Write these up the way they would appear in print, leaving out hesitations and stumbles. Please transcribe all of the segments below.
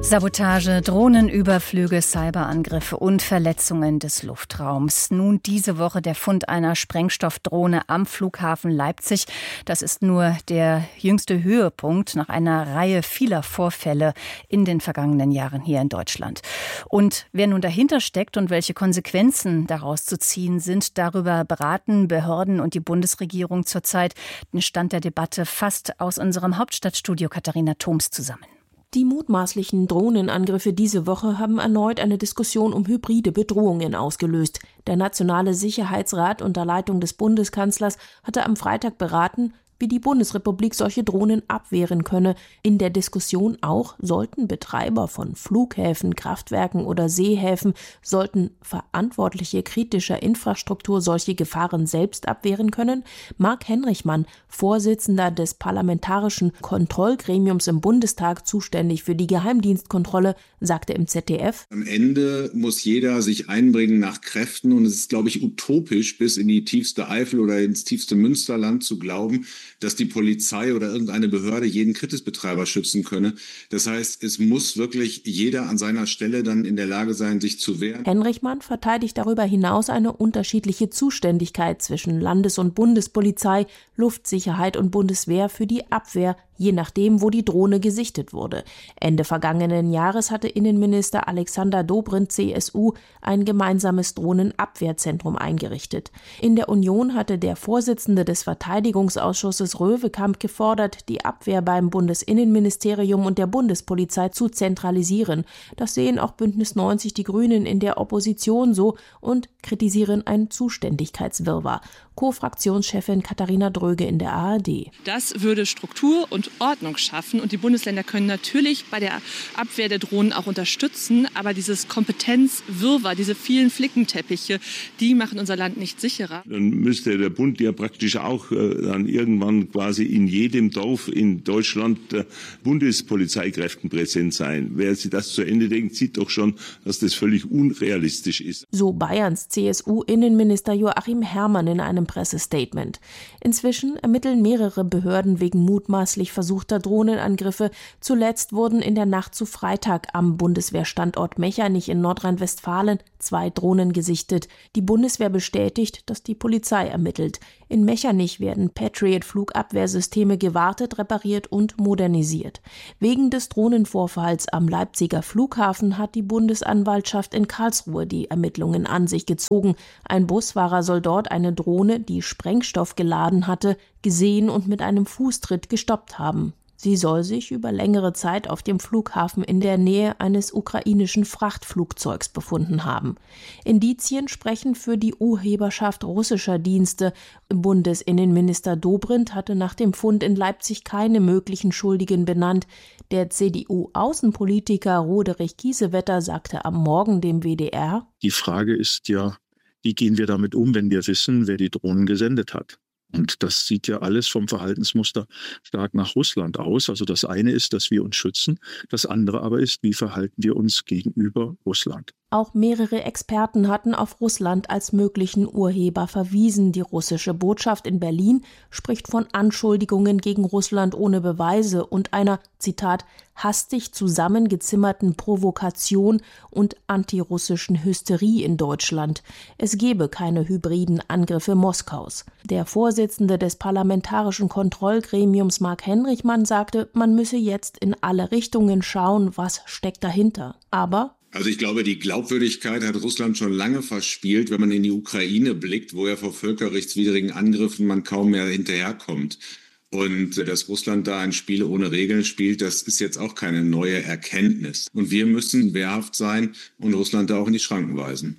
Sabotage, Drohnenüberflüge, Cyberangriffe und Verletzungen des Luftraums. Nun diese Woche der Fund einer Sprengstoffdrohne am Flughafen Leipzig. Das ist nur der jüngste Höhepunkt nach einer Reihe vieler Vorfälle in den vergangenen Jahren hier in Deutschland. Und wer nun dahinter steckt und welche Konsequenzen daraus zu ziehen sind, darüber beraten Behörden und die Bundesregierung zurzeit den Stand der Debatte fast aus unserem Hauptstadtstudio Katharina Thoms zusammen. Die mutmaßlichen Drohnenangriffe diese Woche haben erneut eine Diskussion um hybride Bedrohungen ausgelöst. Der Nationale Sicherheitsrat unter Leitung des Bundeskanzlers hatte am Freitag beraten, wie die Bundesrepublik solche Drohnen abwehren könne. In der Diskussion auch, sollten Betreiber von Flughäfen, Kraftwerken oder Seehäfen, sollten Verantwortliche kritischer Infrastruktur solche Gefahren selbst abwehren können? Marc Henrichmann, Vorsitzender des Parlamentarischen Kontrollgremiums im Bundestag, zuständig für die Geheimdienstkontrolle, sagte im ZDF: Am Ende muss jeder sich einbringen nach Kräften, und es ist, glaube ich, utopisch, bis in die tiefste Eifel oder ins tiefste Münsterland zu glauben, dass die Polizei oder irgendeine Behörde jeden Kritisbetreiber schützen könne. Das heißt, es muss wirklich jeder an seiner Stelle dann in der Lage sein, sich zu wehren. Henrichmann verteidigt darüber hinaus eine unterschiedliche Zuständigkeit zwischen Landes- und Bundespolizei, Luftsicherheit und Bundeswehr für die Abwehr, je nachdem, wo die Drohne gesichtet wurde. Ende vergangenen Jahres hatte Innenminister Alexander Dobrindt, CSU, ein gemeinsames Drohnenabwehrzentrum eingerichtet. In der Union hatte der Vorsitzende des Verteidigungsausschusses Röwekamp gefordert, die Abwehr beim Bundesinnenministerium und der Bundespolizei zu zentralisieren. Das sehen auch Bündnis 90 Die Grünen in der Opposition so und kritisieren ein Zuständigkeitswirrwarr. Co-Fraktionschefin Katharina Dröge in der ARD. Das würde Struktur und Ordnung schaffen, und die Bundesländer können natürlich bei der Abwehr der Drohnen auch unterstützen, aber dieses Kompetenzwirrwarr, diese vielen Flickenteppiche, die machen unser Land nicht sicherer. Dann müsste der Bund ja praktisch auch dann irgendwann quasi in jedem Dorf in Deutschland Bundespolizeikräften präsent sein. Wer sich das zu Ende denkt, sieht doch schon, dass das völlig unrealistisch ist. So Bayerns CSU-Innenminister Joachim Herrmann in einem Pressestatement. Inzwischen ermitteln mehrere Behörden wegen mutmaßlich versuchter Drohnenangriffe. Zuletzt wurden in der Nacht zu Freitag am Bundeswehrstandort Mechernich in Nordrhein-Westfalen 2 Drohnen gesichtet. Die Bundeswehr bestätigt, dass die Polizei ermittelt. In Mechernich werden Patriot-Flugabwehrsysteme gewartet, repariert und modernisiert. Wegen des Drohnenvorfalls am Leipziger Flughafen hat die Bundesanwaltschaft in Karlsruhe die Ermittlungen an sich gezogen. Ein Busfahrer soll dort eine Drohne, die Sprengstoff geladen hatte, gesehen und mit einem Fußtritt gestoppt haben. Sie soll sich über längere Zeit auf dem Flughafen in der Nähe eines ukrainischen Frachtflugzeugs befunden haben. Indizien sprechen für die Urheberschaft russischer Dienste. Bundesinnenminister Dobrindt hatte nach dem Fund in Leipzig keine möglichen Schuldigen benannt. Der CDU-Außenpolitiker Roderich Kiesewetter sagte am Morgen dem WDR: Die Frage ist ja, wie gehen wir damit um, wenn wir wissen, wer die Drohnen gesendet hat? Und das sieht ja alles vom Verhaltensmuster stark nach Russland aus. Also das eine ist, dass wir uns schützen. Das andere aber ist, wie verhalten wir uns gegenüber Russland? Auch mehrere Experten hatten auf Russland als möglichen Urheber verwiesen. Die russische Botschaft in Berlin spricht von Anschuldigungen gegen Russland ohne Beweise und einer, Zitat, hastig zusammengezimmerten Provokation und antirussischen Hysterie in Deutschland. Es gebe keine hybriden Angriffe Moskaus. Der Vorsitzende des Parlamentarischen Kontrollgremiums Marc Henrichmann sagte, man müsse jetzt in alle Richtungen schauen, was steckt dahinter. Aber also ich glaube, die Glaubwürdigkeit hat Russland schon lange verspielt, wenn man in die Ukraine blickt, wo ja vor völkerrechtswidrigen Angriffen man kaum mehr hinterherkommt. Und dass Russland da ein Spiel ohne Regeln spielt, das ist jetzt auch keine neue Erkenntnis. Und wir müssen wehrhaft sein und Russland da auch in die Schranken weisen.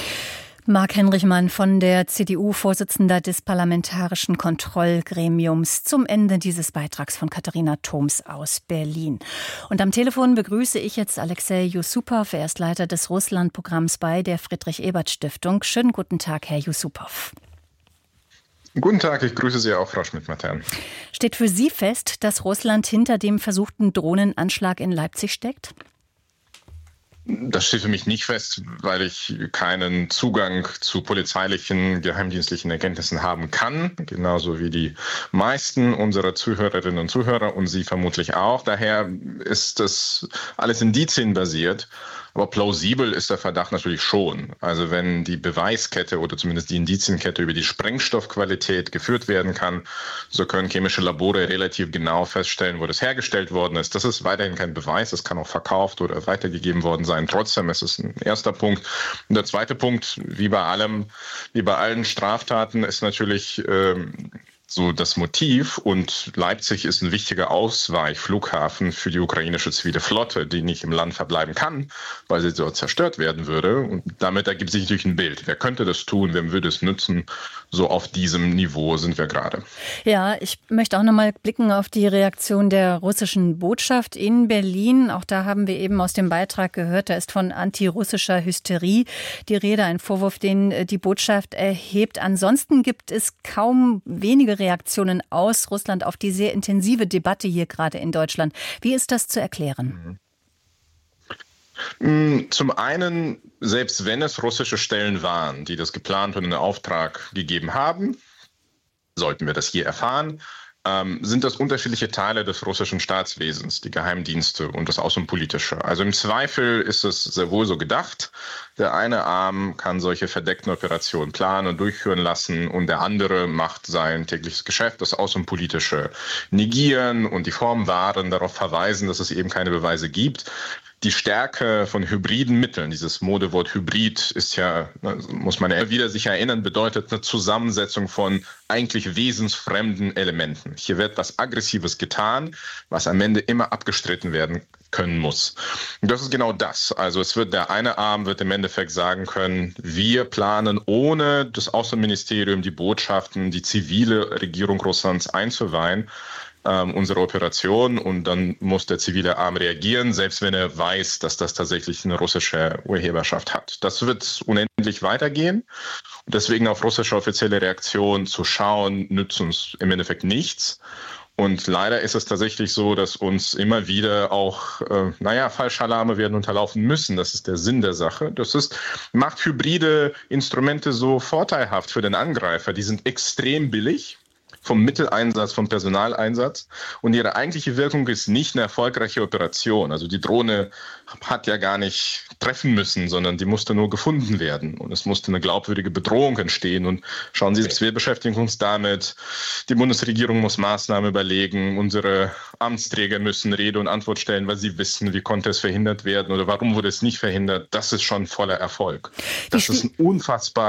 Marc Henrichmann von der CDU, Vorsitzender des Parlamentarischen Kontrollgremiums, zum Ende dieses Beitrags von Katharina Thoms aus Berlin. Und am Telefon begrüße ich jetzt Alexei Jussupow, er ist Leiter des Russland-Programms bei der Friedrich-Ebert-Stiftung. Schönen guten Tag, Herr Jussupow. Guten Tag, ich grüße Sie auch, Frau Schmidt-Matern. Steht für Sie fest, dass Russland hinter dem versuchten Drohnenanschlag in Leipzig steckt? Das steht für mich nicht fest, weil ich keinen Zugang zu polizeilichen, geheimdienstlichen Erkenntnissen haben kann, genauso wie die meisten unserer Zuhörerinnen und Zuhörer und Sie vermutlich auch. Daher ist das alles indizienbasiert. Aber plausibel ist der Verdacht natürlich schon. Also wenn die Beweiskette oder zumindest die Indizienkette über die Sprengstoffqualität geführt werden kann, so können chemische Labore relativ genau feststellen, wo das hergestellt worden ist. Das ist weiterhin kein Beweis, es kann auch verkauft oder weitergegeben worden sein. Trotzdem ist es ein erster Punkt. Und der zweite Punkt, wie bei allen Straftaten, ist natürlich so das Motiv, und Leipzig ist ein wichtiger Ausweichflughafen für die ukrainische zivile Flotte, die nicht im Land verbleiben kann, weil sie dort zerstört werden würde. Und damit ergibt sich natürlich ein Bild. Wer könnte das tun? Wem würde es nützen? So auf diesem Niveau sind wir gerade. Ja, ich möchte auch noch mal blicken auf die Reaktion der russischen Botschaft in Berlin. Auch da haben wir eben aus dem Beitrag gehört, da ist von antirussischer Hysterie die Rede, ein Vorwurf, den die Botschaft erhebt. Ansonsten gibt es kaum wenige Reaktionen aus Russland auf die sehr intensive Debatte hier gerade in Deutschland. Wie ist das zu erklären? Zum einen, selbst wenn es russische Stellen waren, die das geplant und in Auftrag gegeben haben, sollten wir das hier erfahren, sind das unterschiedliche Teile des russischen Staatswesens, die Geheimdienste und das Außenpolitische. Also im Zweifel ist es sehr wohl so gedacht. Der eine Arm kann solche verdeckten Operationen planen und durchführen lassen und der andere macht sein tägliches Geschäft, das Außenpolitische negieren und die Form wahren, darauf verweisen, dass es eben keine Beweise gibt. Die Stärke von hybriden Mitteln, dieses Modewort Hybrid ist ja, muss man ja wieder sich erinnern, bedeutet eine Zusammensetzung von eigentlich wesensfremden Elementen. Hier wird was Aggressives getan, was am Ende immer abgestritten werden können muss. Und das ist genau das. Also der eine Arm wird im Endeffekt sagen können, wir planen ohne das Außenministerium, die Botschaften, die zivile Regierung Russlands einzuweihen, unsere Operation, und dann muss der zivile Arm reagieren, selbst wenn er weiß, dass das tatsächlich eine russische Urheberschaft hat. Das wird unendlich weitergehen. Und deswegen auf russische offizielle Reaktion zu schauen, nützt uns im Endeffekt nichts. Und leider ist es tatsächlich so, dass uns immer wieder auch, Falschalarme werden unterlaufen müssen. Das ist der Sinn der Sache. Macht hybride Instrumente so vorteilhaft für den Angreifer. Die sind extrem billig vom Mitteleinsatz, vom Personaleinsatz. Und ihre eigentliche Wirkung ist nicht eine erfolgreiche Operation. Also die Drohne hat ja gar nicht treffen müssen, sondern die musste nur gefunden werden. Und es musste eine glaubwürdige Bedrohung entstehen. Und schauen Sie, wir beschäftigen uns damit. Die Bundesregierung muss Maßnahmen überlegen. Unsere Amtsträger müssen Rede und Antwort stellen, weil sie wissen, wie konnte es verhindert werden oder warum wurde es nicht verhindert. Das ist schon voller Erfolg. Das ist ein unfassbar